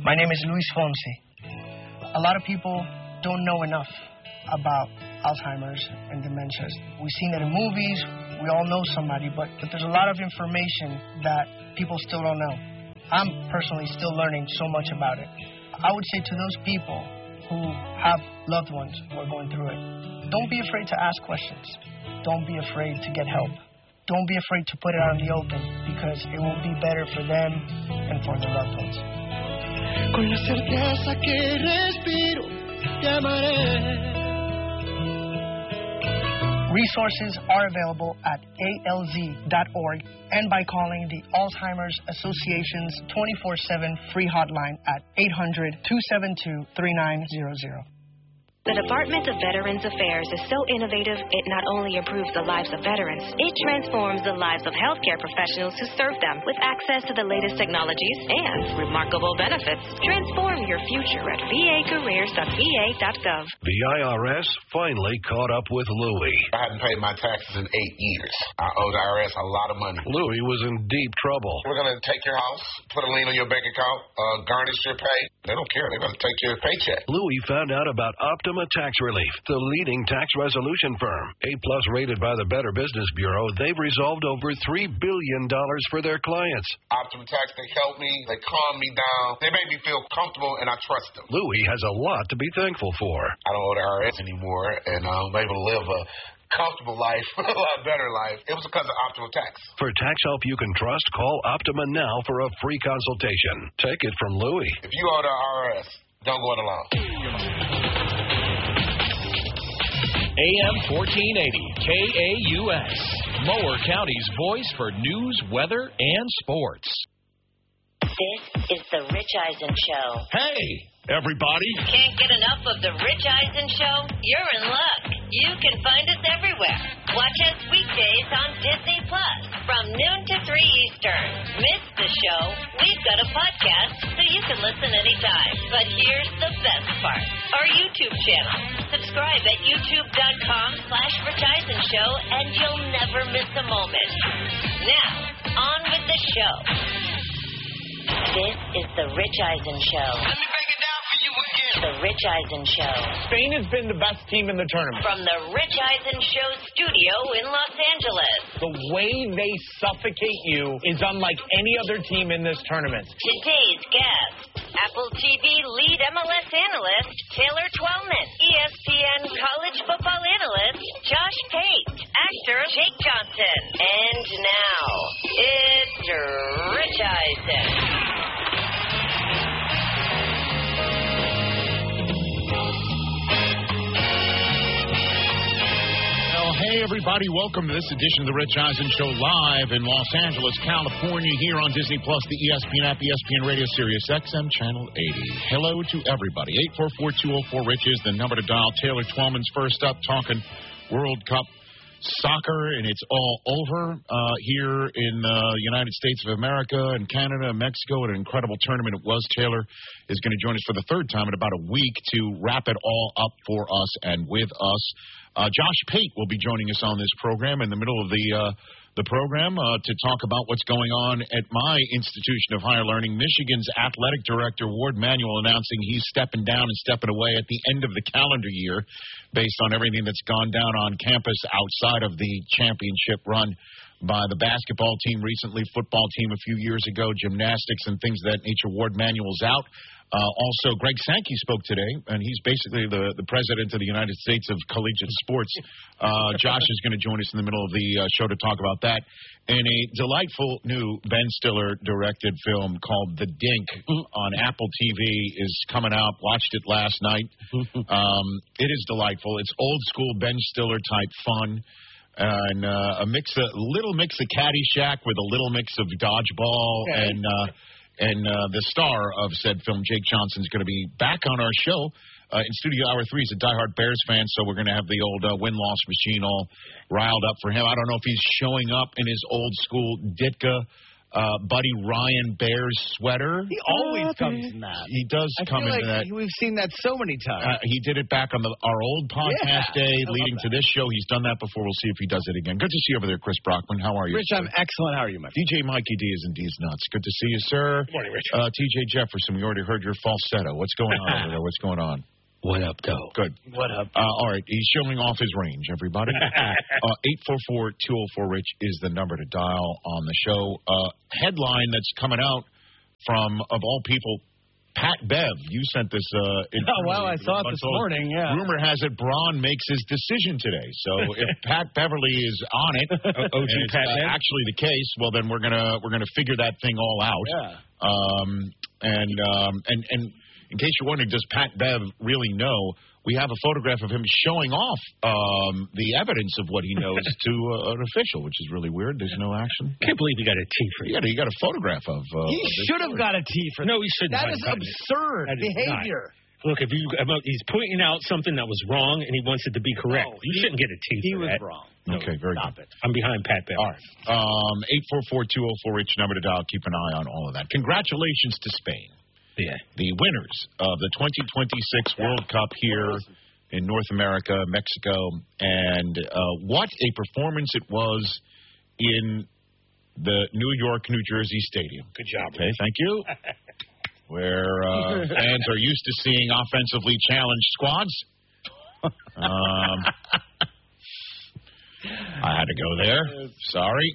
My name is Luis Fonsi. A lot of people don't know enough about Alzheimer's and dementias. We've seen it in movies, we all know somebody, but there's a lot of information that people still don't know. I'm personally still learning so much about it. I would say to those people who have loved ones who are going through it, don't be afraid to ask questions. Don't be afraid to get help. Don't be afraid to put it out in the open, because it will be better for them and for their loved ones. Con la certeza que respiro, te amaré. Resources are available at alz.org and by calling the Alzheimer's Association's 24/7 free hotline at 800-272-3900. The Department of Veterans Affairs is so innovative, it not only improves the lives of veterans, it transforms the lives of healthcare professionals who serve them with access to the latest technologies and remarkable benefits. Transform your future at vacareers.va.gov. The IRS finally caught up with Louie. I hadn't paid my taxes in 8 years. I owe the IRS a lot of money. Louie was in deep trouble. We're going to take your house, put a lien on your bank account, garnish your pay. They don't care. They're going to take your paycheck. Louie found out about Optima Tax Relief, the leading tax resolution firm. A-plus rated by the Better Business Bureau, they've resolved over $3 billion for their clients. Optima Tax, they help me, they calm me down, they make me feel comfortable, and I trust them. Louie has a lot to be thankful for. I don't owe the IRS anymore, and I'm able to live a comfortable life, a lot better life. It was because of Optima Tax. For tax help you can trust, call Optima now for a free consultation. Take it from Louie. If you owe the IRS, don't go it alone. AM 1480, KAUS, Mower County's voice for news, weather, and sports. This is the Rich Eisen Show. Hey, everybody. Can't get enough of the Rich Eisen Show? You're in luck. You can find us everywhere. Watch us weekdays on Disney Plus from noon to 3 Eastern. Miss the show? We've got a podcast so you can listen anytime. But here's the best part. Our YouTube channel. Subscribe at youtube.com/Rich Eisen Show and you'll never miss a moment. Now, on with the show. This is the Rich Eisen Show. Let me break it down for you again. The Rich Eisen Show. Spain has been the best team in the tournament. From the Rich Eisen Show studio in Los Angeles. The way they suffocate you is unlike any other team in this tournament. Today's guest, Apple TV lead MLS analyst Taylor Twellman, ESPN college football analyst Josh Pate, actor Jake Johnson, and now it's Rich Eisen. Hey, everybody. Welcome to this edition of the Rich Eisen Show live in Los Angeles, California, here on Disney Plus, the ESPN app, ESPN Radio, Sirius XM, Channel 80. Hello to everybody. 844-204-RICH is the number to dial. Taylor Twellman's first up, talking World Cup soccer, and it's all over here in the United States of America and Canada and Mexico. An incredible tournament it was. Taylor is going to join us for the third time in about a week to wrap it all up for us and with us. Josh Pate will be joining us on this program in the middle of the program to talk about what's going on at my institution of higher learning. Michigan's athletic director, Ward Manuel, announcing he's stepping down and stepping away at the end of the calendar year based on everything that's gone down on campus outside of the championship run by the basketball team recently, football team a few years ago, gymnastics and things of that nature. Ward Manuel's out. Also, Greg Sankey spoke today, and he's basically the president of the United States of collegiate sports. Josh is going to join us in the middle of the show to talk about that. And a delightful new Ben Stiller directed film called The Dink on Apple TV is coming out. Watched it last night. It is delightful. It's old school Ben Stiller type fun. And a little mix of Caddyshack with a little mix of Dodgeball. Okay. And the star of said film, Jake Johnson, is going to be back on our show in Studio Hour 3. He's a diehard Bears fan, so we're going to have the old win-loss machine all riled up for him. I don't know if he's showing up in his old-school Ditka Buddy Ryan Bear's sweater. He always comes in that. He does come in into that. We've seen that so many times. He did it back on our old podcast day leading to this show. He's done that before. We'll see if he does it again. Good to see you over there, Chris Brockman. How are you, Rich, sir? I'm excellent. How are you, my friend? DJ Mikey D is in D's Nuts. Good to see you, sir. Good morning, Rich. TJ Jefferson, we already heard your falsetto. What's going on over there? What's going on? What up, though? Good. What up? All right, he's showing off his range, everybody. 844-204-RICH is the number to dial on the show. Headline that's coming out from, of all people, Pat Bev. You sent this. I saw it this morning, yeah. Rumor has it Braun makes his decision today. So if Pat Beverly is on it, OG Pat Bev? actually the case, well, then we're gonna figure that thing all out. Yeah. And in case you're wondering, does Pat Bev really know? We have a photograph of him showing off the evidence of what he knows to an official, which is really weird. There's no action. Can't believe he got a T for you. You got a photograph of. He should have got a T for that. No, he shouldn't. That is absurd behavior. Look, he's pointing out something that was wrong and he wants it to be correct. No, you shouldn't get a T He for was that. wrong. Okay, very Stop good. it. I'm behind Pat Bev. All right. 844-204-RICH, number to dial. Keep an eye on all of that. Congratulations to Spain. Yeah. The winners of the 2026 World Cup here in North America, Mexico, and what a performance it was in the New York, New Jersey Stadium. Good job. Okay, thank you. Where fans are used to seeing offensively challenged squads. I had to go there. Sorry.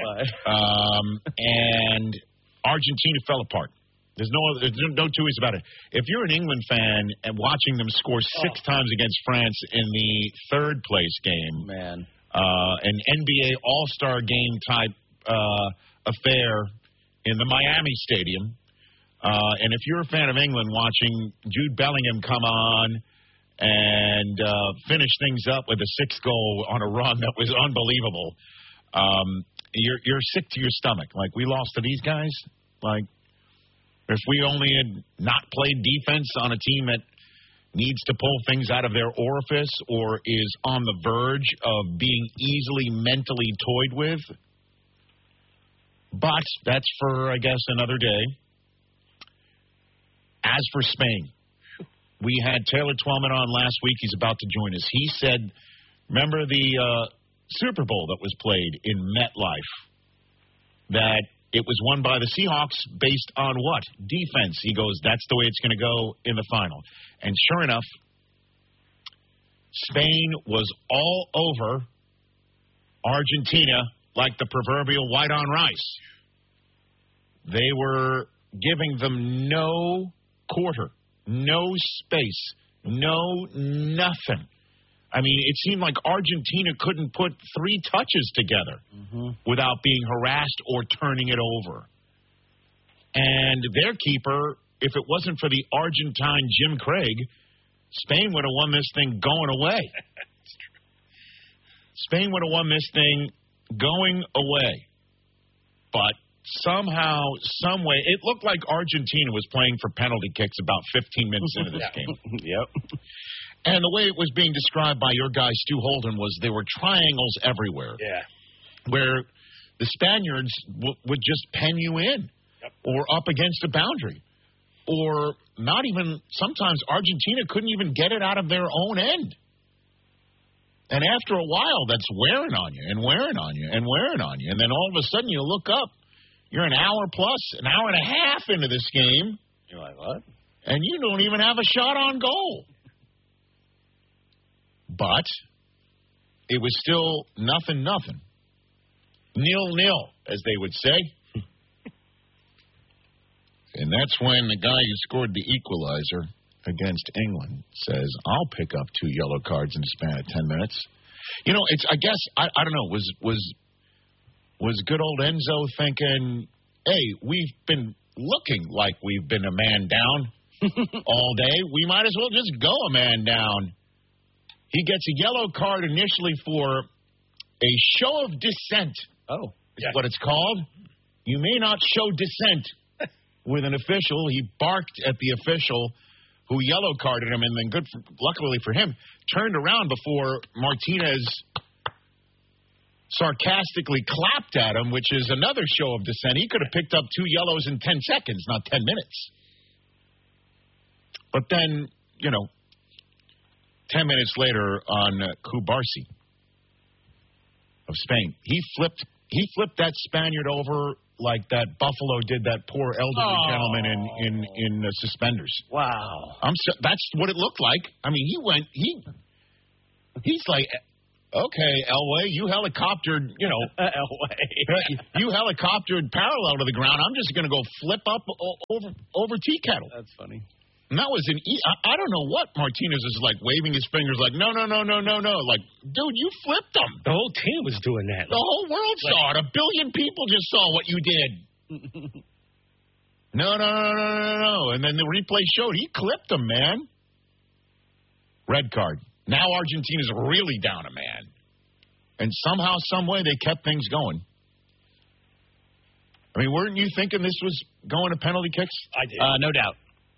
And Argentina fell apart. There's no two ways about it. If you're an England fan and watching them score 6 times against France in the third place game, Man. An NBA All-Star game type affair in the Miami Stadium, and if you're a fan of England watching Jude Bellingham come on and finish things up with a 6th goal on a run that was unbelievable, you're sick to your stomach. Like, we lost to these guys? Like, if we only had not played defense on a team that needs to pull things out of their orifice or is on the verge of being easily mentally toyed with. But that's for, I guess, another day. As for Spain, we had Taylor Twellman on last week. He's about to join us. He said, remember the Super Bowl that was played in MetLife? That it was won by the Seahawks based on what? Defense. He goes, that's the way it's going to go in the final. And sure enough, Spain was all over Argentina like the proverbial white on rice. They were giving them no quarter, no space, no nothing. I mean, it seemed like Argentina couldn't put 3 touches together without being harassed or turning it over. And their keeper, if it wasn't for the Argentine Jim Craig, Spain would have won this thing going away. Spain would have won this thing going away. But somehow, some way, it looked like Argentina was playing for penalty kicks about 15 minutes into this game. Yep. And the way it was being described by your guy, Stu Holden, was there were triangles everywhere. Yeah. Where the Spaniards would just pen you in or up against a boundary. Or not even, sometimes Argentina couldn't even get it out of their own end. And after a while, that's wearing on you and wearing on you and wearing on you. And then all of a sudden you look up, you're an hour and a half into this game. You're like, what? And you don't even have a shot on goal. But it was still nothing. 0-0, as they would say. And that's when the guy who scored the equalizer against England says, I'll pick up 2 yellow cards in the span of 10 minutes. You know, it's, I guess, I don't know, was good old Enzo thinking, hey, we've been looking like we've been a man down all day. We might as well just go a man down. He gets a yellow card initially for a show of dissent. Oh. Is what it's called. You may not show dissent with an official. He barked at the official who yellow carded him, and then luckily for him, turned around before Martinez sarcastically clapped at him, which is another show of dissent. He could have picked up 2 yellows in 10 seconds, not 10 minutes. But then, 10 minutes later on Cubarsi of Spain, he flipped that Spaniard over like that Buffalo did that poor elderly gentleman in suspenders. Wow. That's what it looked like. I mean, he's like, okay, Elway, you helicoptered, Elway. You helicoptered parallel to the ground. I'm just going to go flip up over tea kettle. That's funny. And that was I don't know what Martinez is like, waving his fingers like, no. Like, dude, you flipped them. The whole team was doing that. The whole world saw it. 1 billion people just saw what you did. No. And then the replay showed he clipped them, man. Red card. Now Argentina's really down a man. And somehow, some way, they kept things going. I mean, weren't you thinking this was going to penalty kicks? I did. No doubt.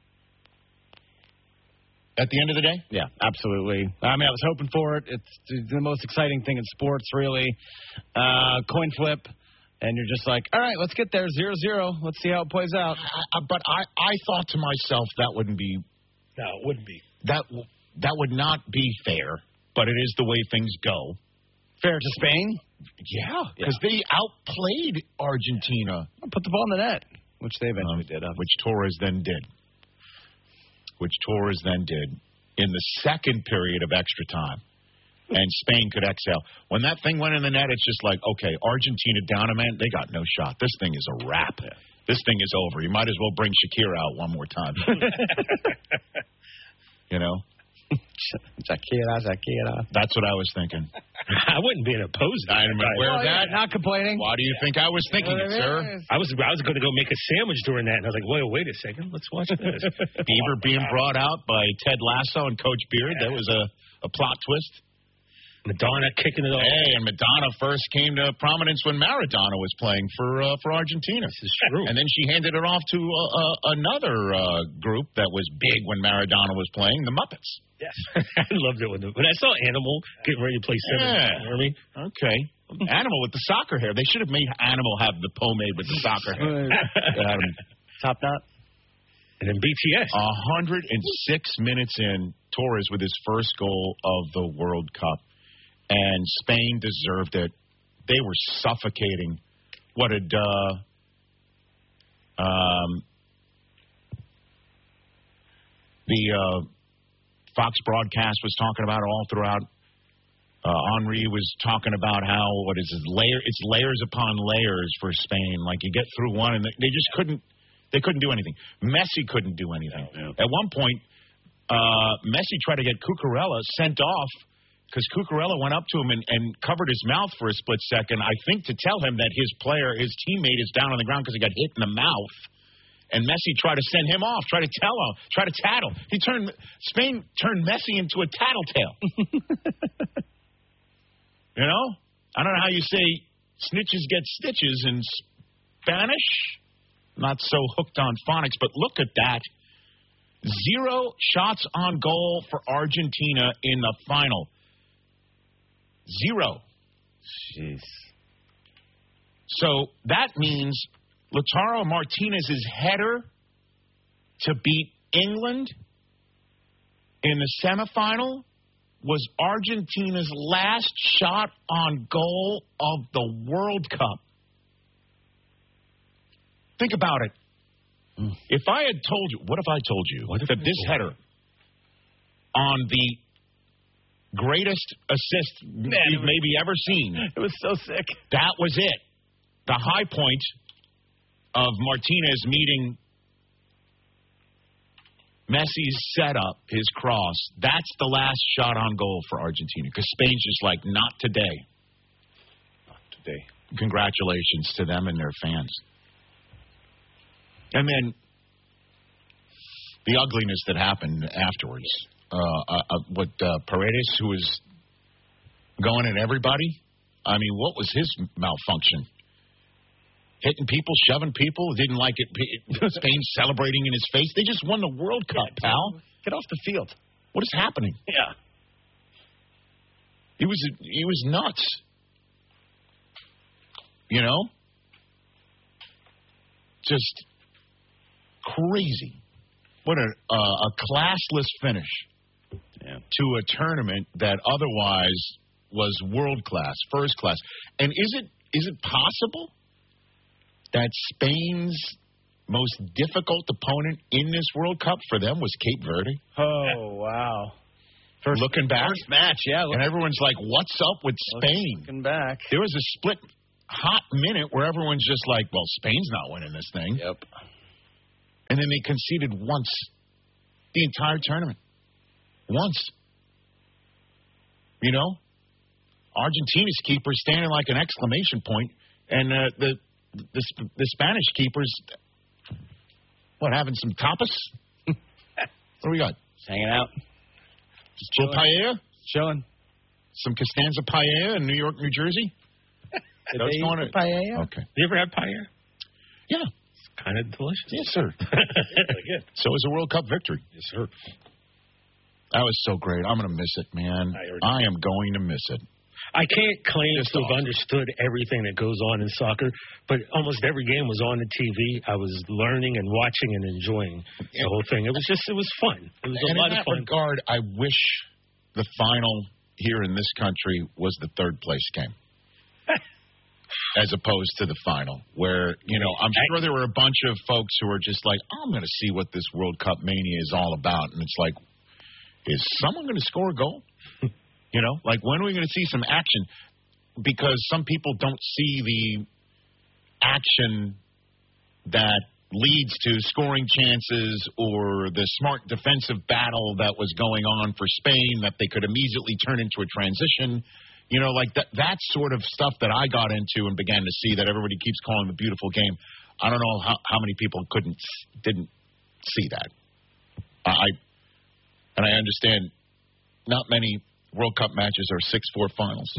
At the end of the day? Yeah, absolutely. I mean, I was hoping for it. It's the most exciting thing in sports, really. Coin flip, and you're just like, all right, let's get there, 0-0. Let's see how it plays out. But I thought to myself that wouldn't be. No, it wouldn't be. That would not be fair, but it is the way things go. Fair to Spain? Yeah, because they outplayed Argentina. Put the ball in the net, which they eventually did. Which Torres then did. In the second period of extra time. And Spain could exhale. When that thing went in the net, it's just like, okay, Argentina down a man, they got no shot. This thing is a wrap. This thing is over. You might as well bring Shakira out one more time. Shakira. That's what I was thinking. I wouldn't be opposed to I'm aware of that. Not complaining. Why do you think I was thinking it, sir? I was going to go make a sandwich during that, and I was like, wait a second. Let's watch this. Beaver being brought out by Ted Lasso and Coach Beard. That was a plot twist. Madonna kicking it off. Hey, and Madonna first came to prominence when Maradona was playing for Argentina. This is true. And then she handed it off to another group that was big when Maradona was playing, the Muppets. Yes. I loved it when I saw Animal getting ready to play seven. Yeah. You know what I mean? Okay. Animal with the soccer hair. They should have made Animal have the pomade with the soccer hair. Top knot. And then BTS. 106 minutes in, Torres with his first goal of the World Cup. And Spain deserved it. They were suffocating. What did the Fox broadcast was talking about all throughout? Henri was talking about how it's layers upon layers for Spain. Like you get through one, and they just couldn't do anything. Messi couldn't do anything. No. At one point, Messi tried to get Cucurella sent off. Because Cucurella went up to him and covered his mouth for a split second, I think to tell him that his teammate is down on the ground because he got hit in the mouth. And Messi tried to send him off, try to tattle. Spain turned Messi into a tattletale. I don't know how you say snitches get stitches in Spanish. Not so hooked on phonics, but look at that. 0 shots on goal for Argentina in the final. 0. Jeez. So that means Lautaro Martinez's header to beat England in the semifinal was Argentina's last shot on goal of the World Cup. Think about it. If I had told you, what if I told you that this header on the greatest assist you've maybe ever seen. It was so sick. That was it. The high point of Martinez meeting Messi's setup, his cross. That's the last shot on goal for Argentina. Because Spain's just like, not today. Not today. Congratulations to them and their fans. And then the ugliness that happened afterwards. Paredes, who was going at everybody. I mean, what was his malfunction? Hitting people, shoving people, didn't like it. Spain celebrating in his face. They just won the World Cup, pal. Get off the field. What is happening? Yeah. He was nuts. You know? Just crazy. What a classless finish to a tournament that otherwise was world class, first class. And is it possible that Spain's most difficult opponent in this World Cup for them was Cape Verde? Oh, wow. Looking back. First match, yeah. And everyone's like, what's up with Spain? Looking back. There was a split hot minute where everyone's just like, well, Spain's not winning this thing. Yep. And then they conceded once the entire tournament. Once. You know? Argentina's keeper standing like an exclamation point, and the Spanish keeper's, what, having some tapas? What do we got? Just hanging out. Just a little paella? Chilling. Some Costanza paella in New York, New Jersey? Did they eat the paella? Okay. You ever had paella? Yeah. It's kind of delicious. Yes, sir. Really good. So is a World Cup victory. Yes, sir. That was so great. I'm going to miss it, man. I am going to miss it. I can't claim Just to have awesome. understood everything that goes on in soccer, but almost every game was on the TV. I was learning and watching and enjoying the whole thing. It was fun. It was a lot in of that fun. regard, I wish the final here in this country was the third place game. As opposed to the final, where, you know, I'm sure there were a bunch of folks who were just like, I'm going to see what this World Cup mania is all about. And it's like, is someone going to score a goal? You know, like, when are we going to see some action? Because some people don't see the action that leads to scoring chances or the smart defensive battle that was going on for Spain that they could immediately turn into a transition. You know, like that sort of stuff that I got into and began to see that everybody keeps calling the beautiful game. I don't know how many people didn't see that. And I understand not many World Cup matches are 6-4 finals.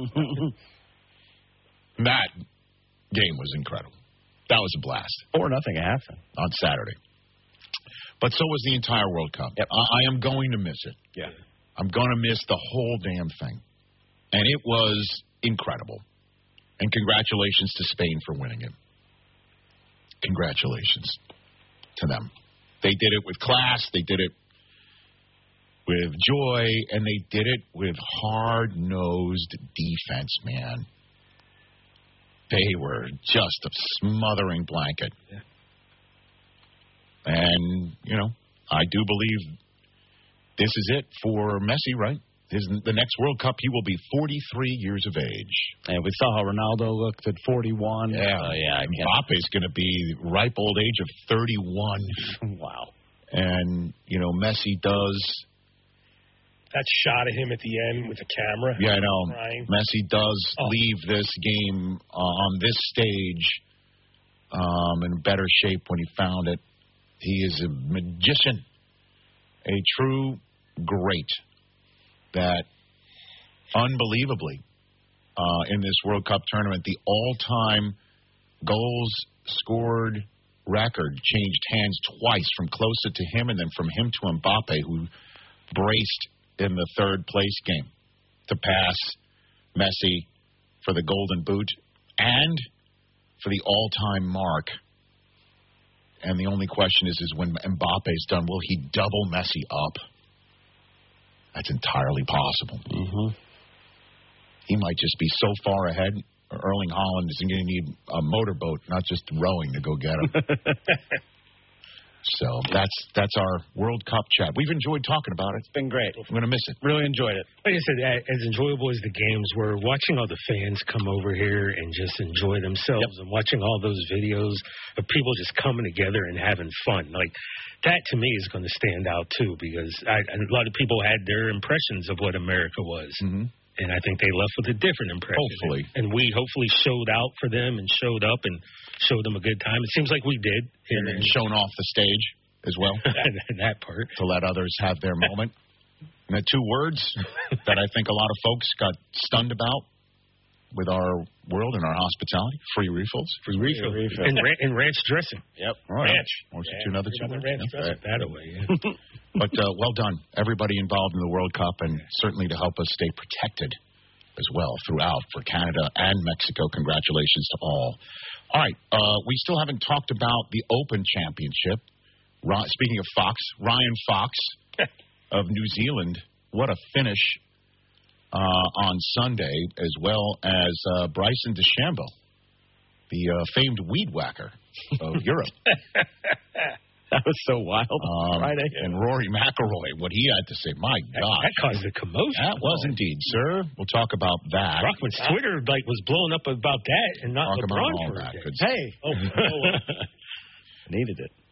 That game was incredible. That was a blast. 4-0 at halftime on Saturday. But so was the entire World Cup. Yep. I am going to miss it. Yeah. I'm going to miss the whole damn thing. And it was incredible. And congratulations to Spain for winning it. Congratulations to them. They did it with class. They did it with joy. And they did it with hard-nosed defense, man. They were just a smothering blanket. Yeah. And, you know, I do believe this is it for Messi, right? The next World Cup, he will be 43 years of age. And we saw how Ronaldo looked at 41. Yeah, Mbappe's going to be ripe old age of 31. Wow. And, you know, Messi does. That shot of him at the end with the camera. Yeah, I know. Crying. Messi does leave this game on this stage in better shape when he found it. He is a magician, a true great. That unbelievably in this World Cup tournament, the all-time goals scored record changed hands twice, from Klose to him and then from him to Mbappe, who braced in the third place game to pass Messi for the Golden Boot and for the all-time mark. And the only question is when Mbappe's done, will he double Messi up? That's entirely possible. Mm-hmm. He might just be so far ahead, Erling Haaland is going to need a motorboat, not just rowing, to go get him. So that's our World Cup chat. We've enjoyed talking about it. It's been great. I'm going to miss it. Really enjoyed it. Like I said, as enjoyable as the games were, watching all the fans come over here and just enjoy themselves and watching all those videos of people just coming together and having fun. Like, that to me is going to stand out, too, because a lot of people had their impressions of what America was. Mm-hmm. And I think they left with a different impression. Hopefully. And we hopefully showed out for them and showed up and showed them a good time. It seems like we did. And shown off the stage as well. That part. To let others have their moment. And the two words that I think a lot of folks got stunned about with our world and our hospitality: free refills. Free refill. And ranch dressing. Yep. Ranch. Or another two words. Ranch dressing. That away, yeah. But well done, everybody involved in the World Cup, and certainly to help us stay protected as well throughout for Canada and Mexico. Congratulations to all. All right, we still haven't talked about the Open Championship. Speaking of Fox, Ryan Fox of New Zealand, what a finish on Sunday, as well as Bryson DeChambeau, the famed weed whacker of Europe. That was so wild on Friday. And Rory McIlroy, what he had to say, my God. That caused a commotion. That was indeed, sir. We'll talk about that. Brockman's Twitter was blowing up about that and not talk LeBron about all for that. it. Hey. Oh. Needed it.